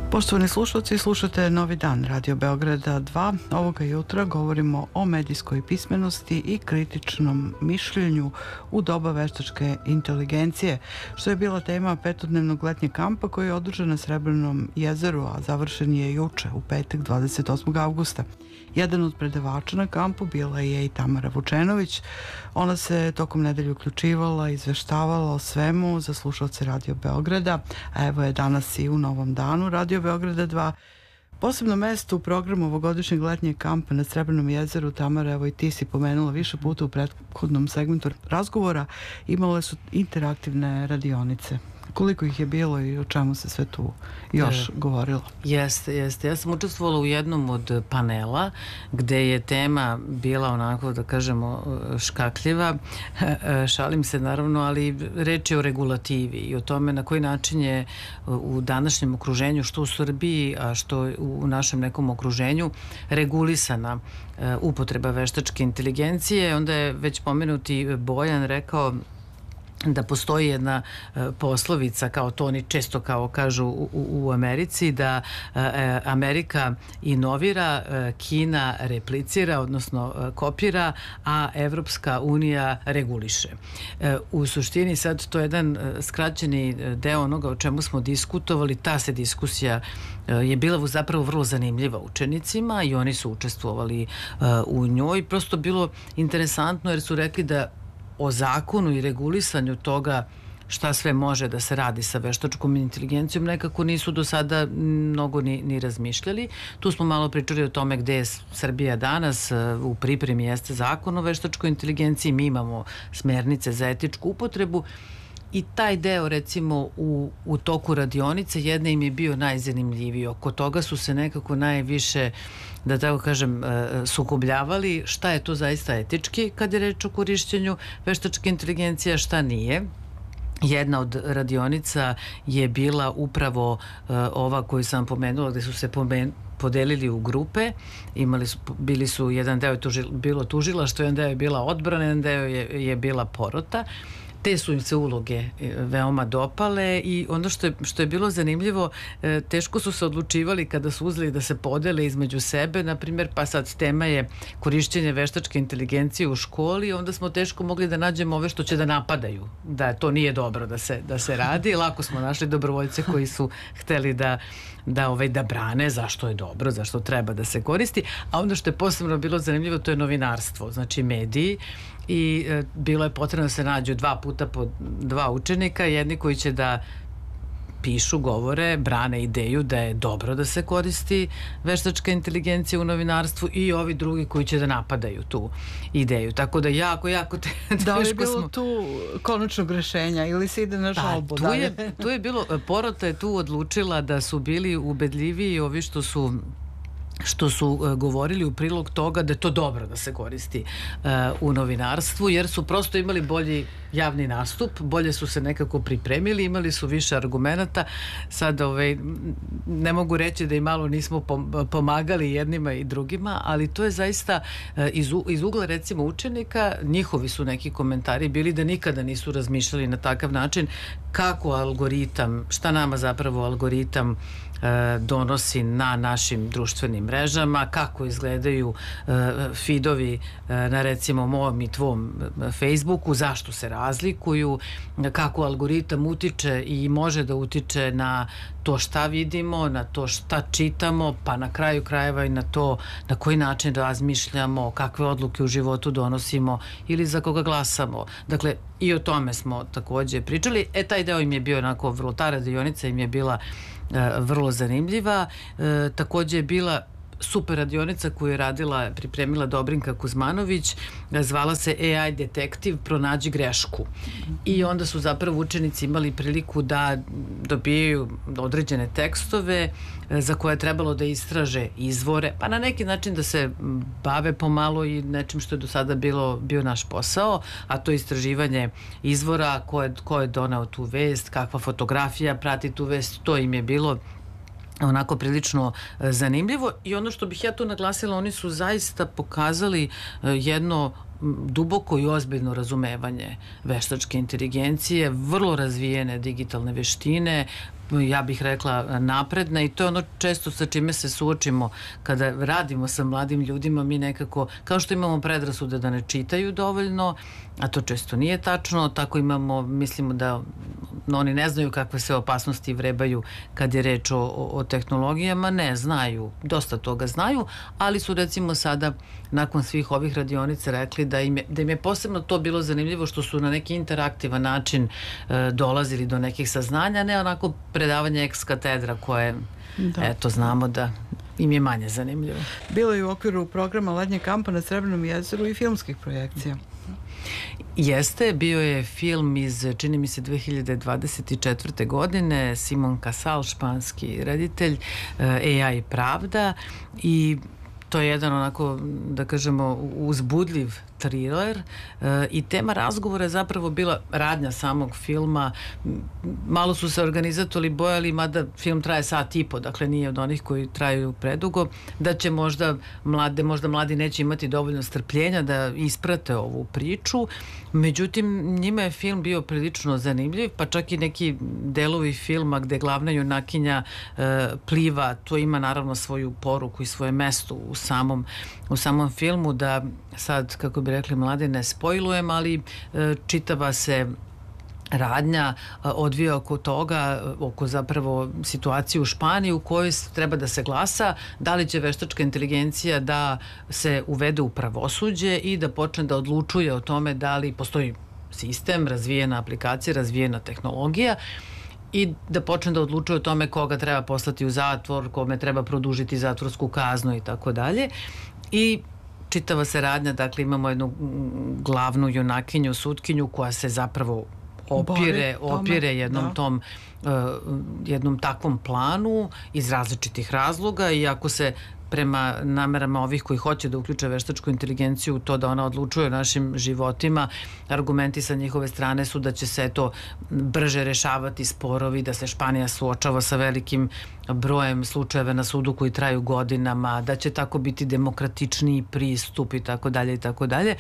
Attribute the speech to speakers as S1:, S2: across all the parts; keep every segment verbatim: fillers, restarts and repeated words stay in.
S1: Poštovani slušalci, slušate Novi dan Radio Beograda dva. Ovoga jutra govorimo o medijskoj pismenosti i kritičnom mišljenju u doba veštačke inteligencije, što je bila tema petodnevnog letnjeg kampa koji je održan na Srebrnom jezeru, a završen je juče, u petak dvadeset osmog avgusta. Jedan od predavača na kampu bila je i Tamara Vučenović. Ona se tokom nedelje uključivala, izveštavala o svemu za slušalce Radio Beograda, a evo je danas i u Novom danu Radio Beograda dva. Posebno mesto u programu ovogodišnjeg letnjeg kampa na Srebrnom jezeru, Tamara, evo i ti si pomenula više puta u prethodnom segmentu razgovora, imale su interaktivne radionice. Koliko ih je bilo i o čemu se sve tu još govorilo?
S2: Jeste, jeste. Ja sam učestvovala u jednom od panela gde je tema bila onako, da kažemo, škakljiva. Šalim se naravno, ali reč je o regulativi i o tome na koji način je u današnjem okruženju, što u Srbiji, a što u našem nekom okruženju, regulisana upotreba veštačke inteligencije. Onda je već pomenuti Bojan rekao da postoji jedna e, poslovica, kao to oni često kao kažu u, u Americi, da e, Amerika inovira, e, Kina replicira, odnosno e, kopira, a Evropska unija reguliše. E, u suštini sad to je jedan e, skraćeni deo onoga o čemu smo diskutovali. Ta se diskusija e, je bila zapravo vrlo zanimljiva učenicima i oni su učestvovali e, u njoj. Prosto bilo interesantno jer su rekli da o zakonu i regulisanju toga šta sve može da se radi sa veštačkom inteligencijom nekako nisu do sada mnogo ni, ni razmišljali. Tu smo malo pričali o tome gde je Srbija danas. U pripremi jeste zakon o veštačkoj inteligenciji, mi imamo smernice za etičku upotrebu i taj deo recimo u, u toku radionice jedne im je bio najzanimljiviji. Oko toga su se nekako najviše, da tako kažem, sukobljavali šta je to zaista etički kad je reč o korišćenju veštačke inteligencije, a šta nije. Jedna od radionica je bila upravo uh, ova koju sam pomenula, gde su se pomen, podelili u grupe, imali su, bili su, jedan deo je tužil, bilo tužilaštvo, jedan deo je bila odbrana, jedan deo je, je bila porota. Te su im se uloge veoma dopale i ono što je, što je bilo zanimljivo, teško su se odlučivali kada su uzeli da se podele između sebe, na primjer, pa sad tema je korišćenje veštačke inteligencije u školi, onda smo teško mogli da nađemo ove što će da napadaju, da to nije dobro da se, da se radi. Lako smo našli dobrovoljce koji su hteli da da, ovaj, da brane zašto je dobro, zašto treba da se koristi, a onda što je posebno bilo zanimljivo, to je novinarstvo, znači mediji, i e, bilo je potrebno da se nađu dva puta po dva učenika, jedni koji će da pišu, govore, brane ideju da je dobro da se koristi veštačka inteligencija u novinarstvu i ovi drugi koji će da napadaju tu ideju. Tako da jako, jako te, teško smo...
S1: Da li je bilo smo... tu konačnog rešenja ili se ide na žalbu?
S2: Da, tu je, tu je bilo, porota je tu odlučila da su bili ubedljiviji ovi što su što su uh, govorili u prilog toga da je to dobro da se koristi uh, u novinarstvu, jer su prosto imali bolji javni nastup, bolje su se nekako pripremili, imali su više argumenata. Sad ovaj, ne mogu reći da i malo nismo pomagali jednima i drugima, ali to je zaista uh, iz, iz ugla recimo učenika, njihovi su neki komentari bili da nikada nisu razmišljali na takav način kako algoritam, šta nama zapravo algoritam donosi na našim društvenim mrežama, kako izgledaju uh, feedovi uh, na recimo mom i tvom Facebooku, zašto se razlikuju, kako algoritam utiče i može da utiče na to šta vidimo, na to šta čitamo, pa na kraju krajeva i na to na koji način razmišljamo, kakve odluke u životu donosimo ili za koga glasamo. Dakle, i o tome smo takođe pričali. E, taj deo im je bio onako, vrlo, ta radionica im je bila vrlo zanimljiva. E, takođe je bila super radionica koju je radila, pripremila Dobrinka Kuzmanović, zvala se A I detektiv, pronađi grešku. I onda su zapravo učenici imali priliku da dobijaju određene tekstove za koje je trebalo da istraže izvore, pa na neki način da se bave pomalo i nečim što je do sada bilo, bio naš posao, a to je istraživanje izvora, ko je, ko je donao tu vest, kakva fotografija prati tu vest, to im je bilo onako prilično zanimljivo. I ono što bih ja tu naglasila, oni su zaista pokazali jedno duboko i ozbiljno razumevanje veštačke inteligencije, vrlo razvijene digitalne veštine, ja bih rekla, napredna i to je ono često sa čime se suočimo kada radimo sa mladim ljudima. Mi nekako, kao što imamo predrasude da ne čitaju dovoljno, a to često nije tačno, tako imamo, mislimo da oni ne znaju kakve se opasnosti vrebaju kad je reč o, o tehnologijama. Ne znaju, dosta toga znaju, ali su recimo sada nakon svih ovih radionica rekli da im je, da im je posebno to bilo zanimljivo što su na neki interaktivan način e, dolazili do nekih saznanja, ne onako predavanje ex katedra koje, da. Eto, znamo da im je manje zanimljivo.
S1: Bilo je u okviru programa Letnjeg kampa na Srebrnom jezeru i filmskih projekcija.
S2: Jeste, bio je film iz, čini mi se, dve hiljade dvadeset četvrte. godine, Simon Casal, španski reditelj, A I pravda, i to je jedan onako, da kažemo, uzbudljiv thriller e, i tema razgovora je zapravo bila radnja samog filma. Malo su se organizatori bojali, mada film traje sat i po, dakle nije od onih koji traju predugo, da će možda mlade, možda mladi neće imati dovoljno strpljenja da isprate ovu priču. Međutim, njima je film bio prilično zanimljiv, pa čak i neki delovi filma gde glavna junakinja e, pliva, to ima naravno svoju poruku i svoje mesto u samom, u samom filmu, da sad, kako bi rekli mladi, ne spojlujem, ali e, čitava se radnja odvija oko toga, oko zapravo situacije u Španiji u kojoj treba da se glasa da li će veštačka inteligencija da se uvede u pravosuđe i da počne da odlučuje o tome da li postoji sistem, razvijena aplikacija, razvijena tehnologija i da počne da odlučuje o tome koga treba poslati u zatvor, kome treba produžiti zatvorsku kaznu i tako dalje. I čitava se radnja, dakle imamo jednu glavnu junakinju, sutkinju koja se zapravo opire, opire jednom tom uh, jednom takvom planu iz različitih razloga, i ako se prema namerama ovih koji hoće da uključe veštačku inteligenciju u to da ona odlučuje o našim životima, argumenti sa njihove strane su da će se to brže rešavati sporovi, da se Španija suočava sa velikim brojem slučajeva na sudu koji traju godinama, da će tako biti demokratičniji pristup i tako dalje i tako dalje.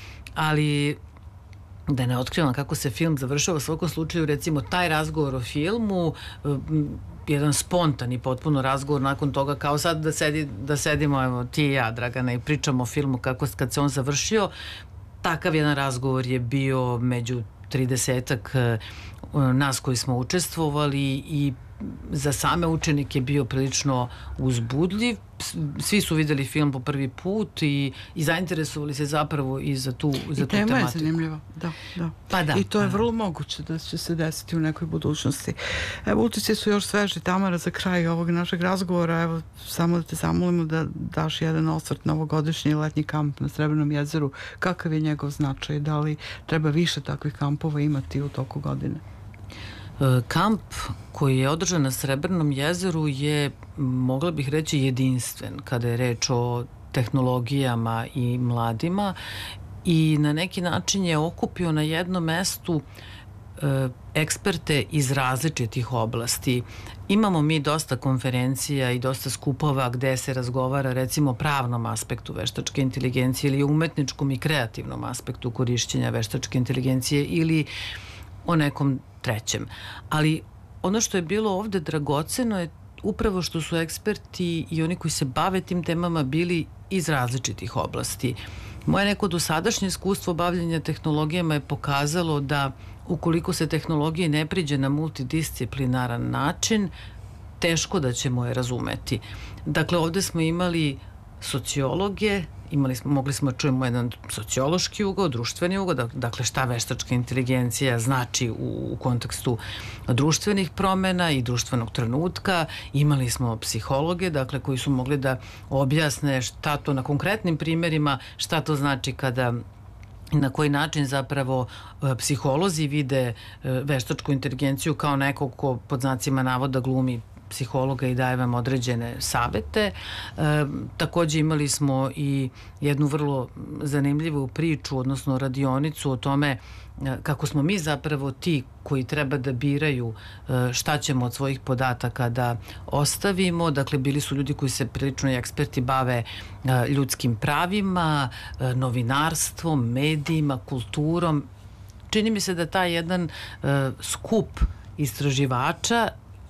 S2: Ali da ne otkrivam kako se film završava, u svakom slučaju, recimo, taj razgovor o filmu, jedan spontani potpuno razgovor nakon toga, kao sad da, sedi, da sedimo, evo, ti i ja, Dragana, i pričamo o filmu kako, kad se on završio, takav jedan razgovor je bio među tridesetak nas koji smo učestvovali i za same učenike je bio prilično uzbudljiv. Svi su videli film po prvi put i, i zainteresovali se zapravo i za tu, za
S1: I
S2: tu tematiku.
S1: I tema je zanimljiva, da, da.
S2: Pa da.
S1: I to je
S2: da.
S1: vrlo moguće da će se desiti u nekoj budućnosti. Evo, utisci su još sveži. Tamara, za kraj ovog našeg razgovora, evo, samo da te zamolimo da daš jedan osvrt na ovogodišnji letnji kamp na Srebrnom jezeru. Kakav je njegov značaj? Da li treba više takvih kampova imati u toku godine?
S2: Kamp koji je održan na Srebrnom jezeru je, mogla bih reći, jedinstven kada je reč o tehnologijama i mladima, i na neki način je okupio na jednom mestu e, eksperte iz različitih oblasti. Imamo mi dosta konferencija i dosta skupova gde se razgovara, recimo, o pravnom aspektu veštačke inteligencije ili umetničkom i kreativnom aspektu korišćenja veštačke inteligencije ili o nekom trećem. Ali ono što je bilo ovde dragoceno je upravo što su eksperti i oni koji se bave tim temama bili iz različitih oblasti. Moje neko dosadašnje iskustvo bavljenja tehnologijama je pokazalo da ukoliko se tehnologije ne priđe na multidisciplinaran način, teško da ćemo je razumeti. Dakle, ovde smo imali sociologe, imali smo, mogli smo čujemo jedan sociološki ugao, društveni ugao, dakle šta veštačka inteligencija znači u, u kontekstu društvenih promena i društvenog trenutka. Imali smo psihologe, dakle, koji su mogli da objasne šta to na konkretnim primjerima, šta to znači kada, na koji način zapravo psiholozi vide veštačku inteligenciju kao nekog ko pod znacima navoda glumi psihologa i daje vam određene savete. E, takođe imali smo i jednu vrlo zanimljivu priču, odnosno radionicu o tome kako smo mi zapravo ti koji treba da biraju šta ćemo od svojih podataka da ostavimo. Dakle, bili su ljudi koji se prilično i eksperti bave ljudskim pravima, novinarstvom, medijima, kulturom. Čini mi se da taj jedan skup istraživača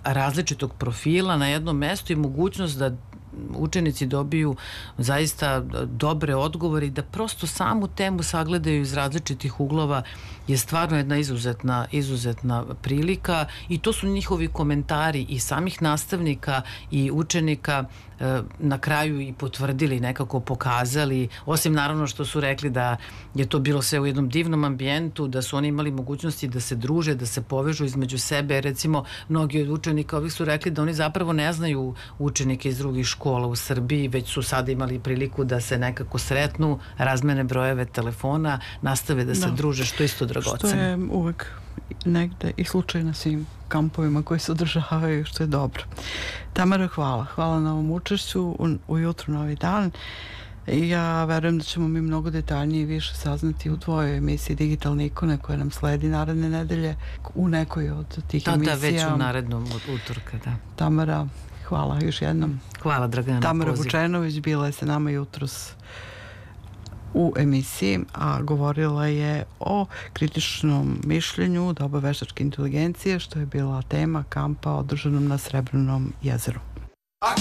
S2: različitog profila na jednom mestu i mogućnost da učenici dobiju zaista dobre odgovore i da prosto samu temu sagledaju iz različitih uglova je stvarno jedna izuzetna, izuzetna prilika i to su njihovi komentari i samih nastavnika i učenika na kraju i potvrdili, nekako pokazali, osim naravno što su rekli da je to bilo sve u jednom divnom ambijentu, da su oni imali mogućnosti da se druže, da se povežu između sebe. Recimo, mnogi od učenika ovih su rekli da oni zapravo ne znaju učenike iz drugih škola u Srbiji, već su sada imali priliku da se nekako sretnu, razmene brojeve telefona, nastave da se da. druže, što je isto dragoceno.
S1: Što je uvek negde i slučaj na svim kampovima koji se održavaju, što je dobro. Tamara, hvala. Hvala na ovom učešću u, ujutru Novi dan. I ja verujem da ćemo mi mnogo detaljnije i više saznati u tvojoj emisiji Digitalne ikone koja nam sledi naredne nedelje u nekoj od tih
S2: da,
S1: emisija.
S2: Da, već u narednom utorka, da.
S1: Tamara, hvala još jednom.
S2: Hvala, Dragana,
S1: Tamara
S2: poziv.
S1: Vučenović bila je sa nama jutros u emisiji, a govorila je o kritičnom mišljenju doba veštačke inteligencije, što je bila tema kampa održanom na Srebrnom jezeru.